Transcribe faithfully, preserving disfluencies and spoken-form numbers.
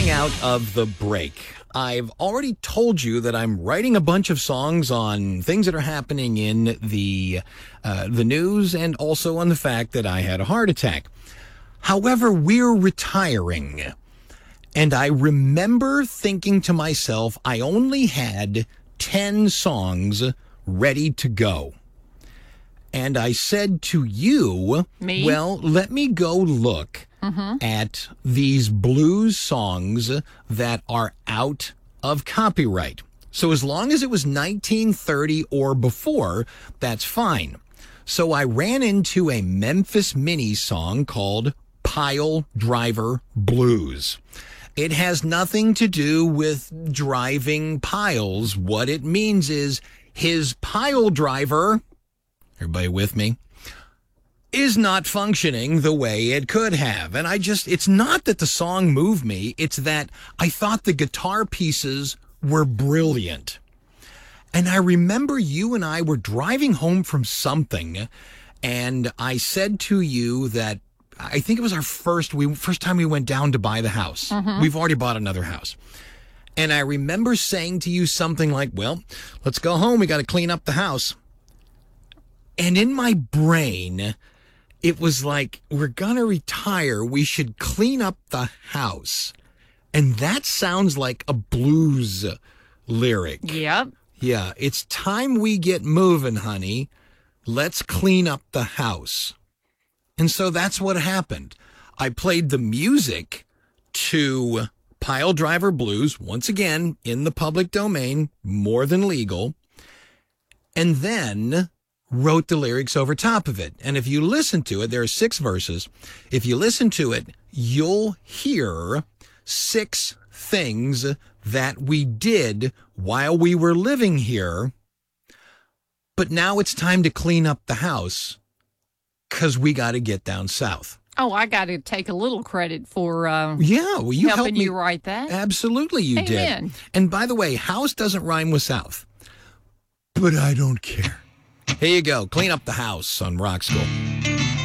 coming out of the break, I've already told you that I'm writing a bunch of songs on things that are happening in the uh, the news and also on the fact that I had a heart attack. However, we're retiring. And I remember thinking to myself, I only had ten songs ready to go. And I said to you, Me? well, let me go look mm-hmm. at these blues songs that are out of copyright. So as long as it was nineteen thirty or before, that's fine. So I ran into a Memphis Minnie song called Pile Driver Blues. It has nothing to do with driving piles. What it means is his pile driver, everybody with me, is not functioning the way it could have. And I just, it's not that the song moved me. It's that I thought the guitar pieces were brilliant. And I remember you and I were driving home from something, and I said to you that I think it was our first we first time we went down to buy the house. Mm-hmm. We've already bought another house. And I remember saying to you something like, well, let's go home. We got to clean up the house. And in my brain, it was like, we're going to retire. We should clean up the house. And that sounds like a blues lyric. Yep. Yeah, it's time we get moving, honey. Let's clean up the house. And so that's what happened. I played the music to Pile Driver Blues, once again, in the public domain, more than legal, and then wrote the lyrics over top of it. And if you listen to it, there are six verses. If you listen to it, you'll hear six things that we did while we were living here. But now it's time to clean up the house, because we got to get down south. Oh, I got to take a little credit for uh, yeah, well, you helping helped me. you write that. Absolutely, you Amen. did. And by the way, house doesn't rhyme with south. But I don't care. Here you go. Clean up the house on Rock School.